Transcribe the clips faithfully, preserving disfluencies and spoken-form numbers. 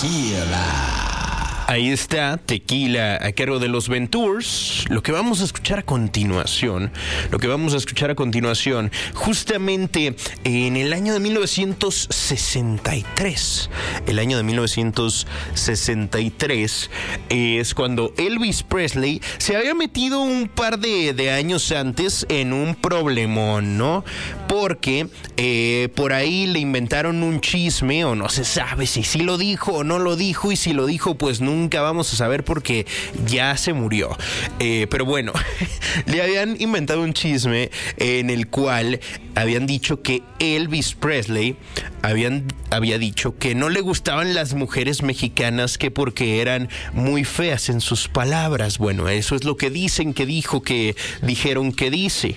Tequila. Ahí está, Tequila, a cargo de los Ventures. Lo que vamos a escuchar a continuación, lo que vamos a escuchar a continuación, justamente en el año de mil novecientos sesenta y tres, el año de mil novecientos sesenta y tres es cuando Elvis Presley se había metido un par de, de años antes en un problemón, ¿no? Porque eh, por ahí le inventaron un chisme, o no se sabe si sí lo dijo o no lo dijo, y si lo dijo, pues nunca vamos a saber porque ya se murió. Eh, pero bueno, le habían inventado un chisme en el cual habían dicho que Elvis Presley habían, había dicho que no le gustaban las mujeres mexicanas, que porque eran muy feas en sus palabras. Bueno, eso es lo que dicen que dijo, que dijeron que dice.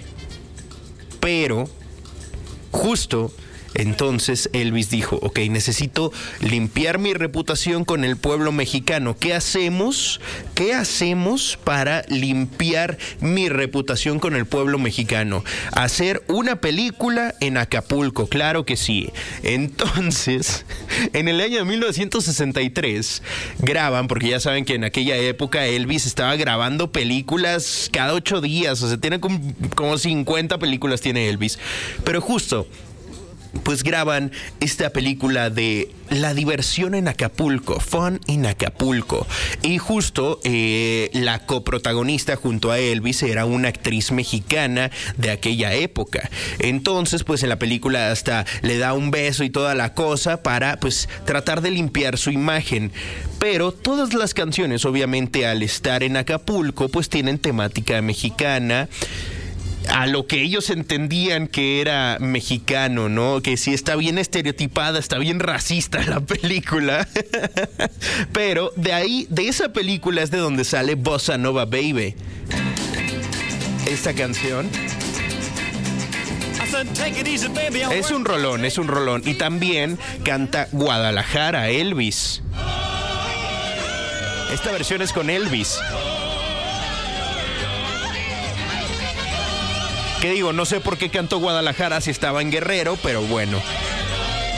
Pero justo entonces Elvis dijo, ok, necesito limpiar mi reputación con el pueblo mexicano. ¿Qué hacemos? ¿Qué hacemos para limpiar mi reputación con el pueblo mexicano? Hacer una película en Acapulco, claro que sí. Entonces, en el año de mil novecientos sesenta y tres, graban, porque ya saben que en aquella época Elvis estaba grabando películas cada ocho días, o sea, tiene como, como cincuenta películas tiene Elvis. Pero justo, pues graban esta película de la diversión en Acapulco, Fun in Acapulco. Y justo eh, la coprotagonista junto a Elvis era una actriz mexicana de aquella época. Entonces, pues en la película hasta le da un beso y toda la cosa para, pues, tratar de limpiar su imagen. Pero todas las canciones, obviamente, al estar en Acapulco, pues tienen temática mexicana, a lo que ellos entendían que era mexicano, ¿no? Que sí está bien estereotipada, está bien racista la película. Pero de ahí, de esa película es de donde sale Bossa Nova Baby. Esta canción es un rolón, es un rolón. Y también canta Guadalajara, Elvis. Esta versión es con Elvis. ¿Qué digo? No sé por qué cantó Guadalajara si estaba en Guerrero, pero bueno.